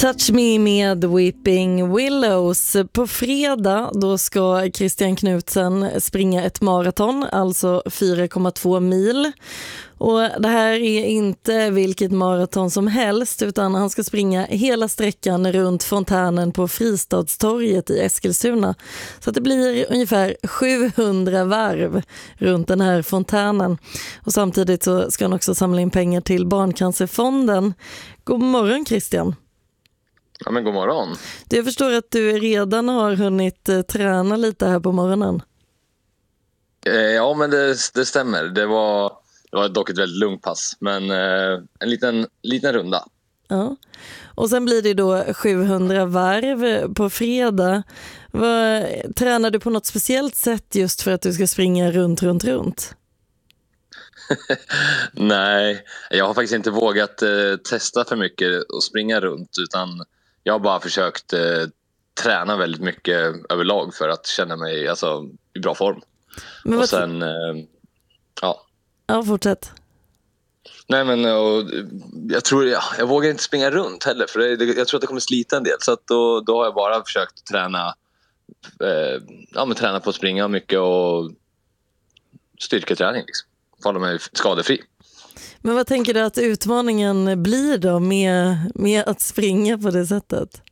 Touch Me med Weeping Willows. På fredag då ska Christian Knutsen springa ett maraton, alltså 4,2 mil. Och det här är inte vilket maraton som helst, utan han ska springa hela sträckan runt fontänen på Fristadstorget i Eskilstuna. Så att det blir ungefär 700 varv runt den här fontänen. Och samtidigt så ska han också samla in pengar till Barncancerfonden. God morgon Christian. Ja, men god morgon. Jag förstår att du redan har hunnit träna lite här på morgonen. Ja, men det stämmer. Det var dock ett väldigt lugnt pass, men en liten runda. Ja. Och sen blir det då 700 varv på fredag. Tränar du på något speciellt sätt just för att du ska springa runt? Nej, jag har faktiskt inte vågat testa för mycket och springa runt, utan jag har bara försökt träna väldigt mycket överlag för att känna mig i bra form. Men och sen, ja. Ja, fortsätt. Nej, men jag vågar inte springa runt heller, för jag tror att det kommer slita en del. Så att då har jag bara försökt träna på att springa mycket och styrketräning liksom. Hålla mig skadefri. Men vad tänker du att utmaningen blir då med att springa på det sättet?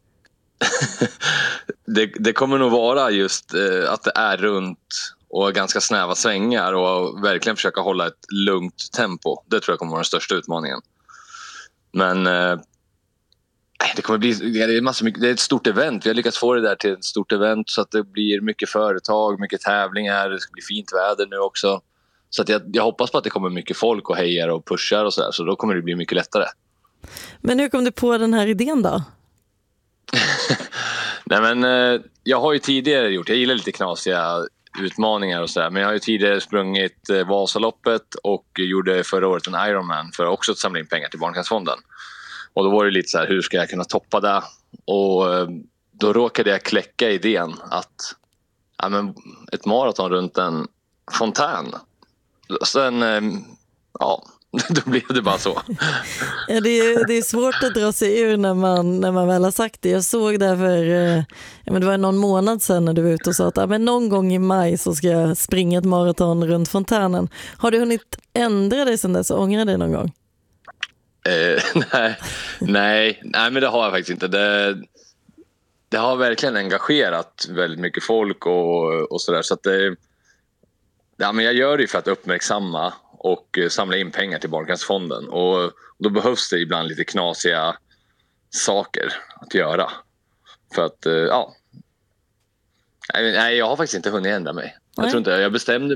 Det kommer nog vara just att det är runt och ganska snäva svängar och verkligen försöka hålla ett lugnt tempo. Det tror jag kommer vara den största utmaningen. Men det kommer bli det är ett stort event. Vi har lyckats få det där till ett stort event så att det blir mycket företag, mycket tävlingar. Det ska bli fint väder nu också. Så att jag hoppas på att det kommer mycket folk och hejar och pushar och sådär. Så då kommer det bli mycket lättare. Men hur kom du på den här idén då? Nej, men jag har ju tidigare jag gillar lite knasiga utmaningar och sådär. Men jag har ju tidigare sprungit Vasaloppet och gjorde förra året en Ironman för också att samla in pengar till Barncancerfonden. Och då var det lite så här, hur ska jag kunna toppa det? Och då råkade jag kläcka idén att ett maraton runt en fontän. Sen, då blev det bara så. Ja, det är svårt att dra sig ur när man väl har sagt det. Jag såg det det var någon månad sedan när du var ute och sa att någon gång i maj så ska jag springa ett maraton runt fontänen. Har du hunnit ändra dig sedan dess och ångra dig någon gång? Nej, men det har jag faktiskt inte. Det har verkligen engagerat väldigt mycket folk och sådär. Så att men jag gör det för att uppmärksamma och samla in pengar till Barncancerfonden. Och då behövs det ibland lite knasiga saker att göra. För att, Nej, jag har faktiskt inte hunnit ändra mig. Jag tror inte jag bestämde